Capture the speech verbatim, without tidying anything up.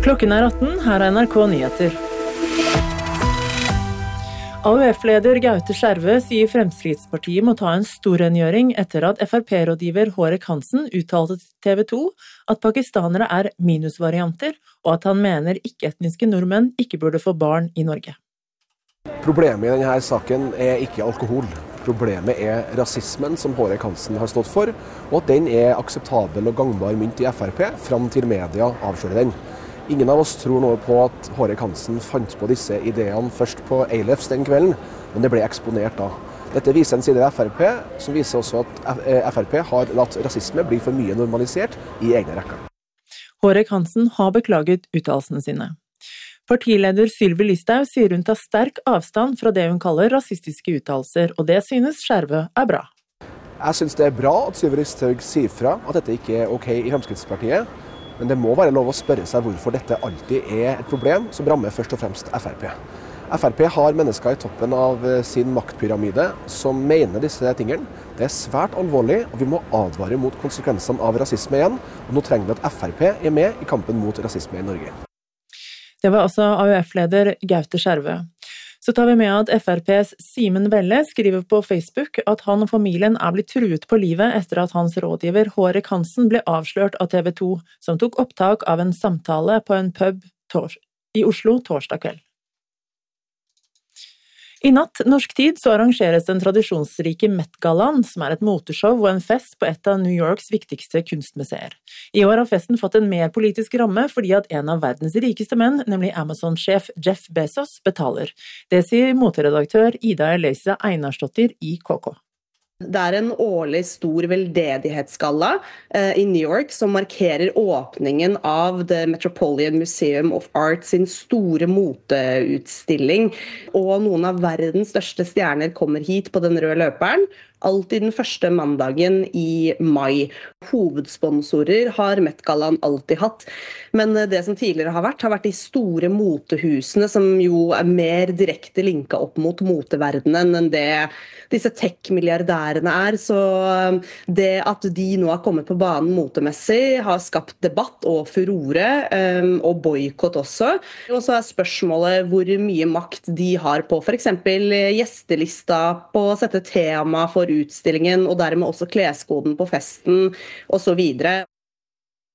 Klokken er atten, her er N R K Nyheter. A U F-leder Gaute Skjervø sier Fremskrittspartiet må ta en stor rengjøring etter at F R P-rådgiver Hårek Hansen uttalte til T V to at pakistanere er minusvarianter, og at han mener ikke-etniske nordmenn ikke burde få barn i Norge. Problemet i denne saken er ikke alkohol. Problemet er rasismen som Hårek Hansen har stått for, og at den er akseptabel og gangbar mynt i F R P fram til media avslører den. Ingen av oss tror noe på at Hårek Hansen fant på disse ideene først på Eilefs den kvelden, men det ble eksponert da. Dette viser en side av F R P, som viser også at F R P har latt rasisme bli for mye normalisert i egne rekker. Hårek Hansen har beklaget uttalelsene sine. Partileder Sylvi Listhaug sier hun tar sterk avstand fra det hun kaller rasistiske uttalelser, og det synes Skjervø er bra. Jeg synes det er bra at Sylvi Listhaug sier fra at dette ikke er ok i Fremskrittspartiet, men det må være lov å spørre seg hvorfor dette alltid er et problem som rammer først og fremst F R P. F R P har mennesker i toppen av sin maktpyramide som mener disse tingene. Det er svært alvorlig, og vi må advare mot konsekvensene av rasisme igjen. Og nå trenger vi at F R P er med i kampen mot rasisme i Norge. Det var altså A U F-leder Gaute Skjervø. Så tar vi med at F R P's Simen Velle skriver på Facebook at han og familien er blitt truet på livet etter at hans rådgiver Hårek Hansen ble avslørt av T V to, som tok opptak av en samtale på en pub tors- i Oslo torsdag kveld. I natt norsk tid så arrangeres den tradisjonsrike Met-gallaen, som er et moteshow og en fest på et av New Yorks viktigste kunstmuseer. I år har festen fått en mer politisk ramme fordi at en av verdens rikeste menn, nemlig Amazon-sjef Jeff Bezos, betaler. Det sier moteredaktør Ida Elise Einarsdottir i K K. Det er en årlig stor veldedighetsgalla eh, i New York som markerer åpningen av The Metropolitan Museum of Art sin store moteutstilling. Og noen av verdens største stjerner kommer hit på den røde løperen, alltid den første mandagen i mai. Hovedsponsorer har Met-gallaen alltid hatt, men det som tidligere har vært, har vært de store motehusene som jo er mer direkte linket opp mot moteverdenen enn det disse tech-milliardærene er. Så det at de nå har kommet på banen motemessig har skapt debatt og furore, og boykott også. Og så er spørsmålet hvor mye makt de har på for eksempel gjestelista, på å sette tema for utstillingen, og dermed også kleskoden på festen, og så videre.